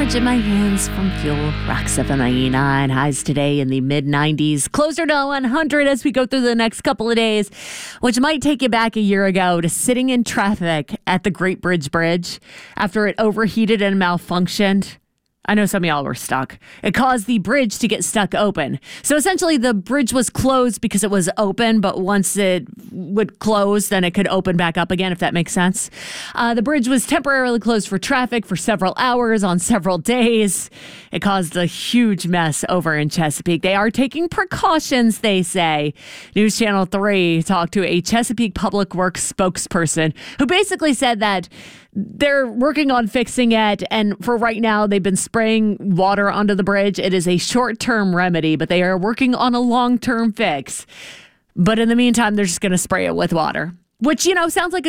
orange in my hands from Fuel, Rock 799. Highs today in the mid-90s. Closer to 100 as we go through the next couple of days, which might take you back a year ago to sitting in traffic at the Great Bridge after it overheated and malfunctioned. I know some of y'all were stuck. It caused the bridge to get stuck open. So essentially the bridge was closed because it was open, but once it would close, then it could open back up again, if that makes sense. The bridge was temporarily closed for traffic for several hours on several days. It caused a huge mess over in Chesapeake. They are taking precautions, they say. News Channel 3 talked to a Chesapeake Public Works spokesperson who basically said that they're working on fixing it, and for right now, they've been spraying water onto the bridge. It is a short-term remedy, but they are working on a long-term fix. But in the meantime, they're just going to spray it with water, which, sounds like a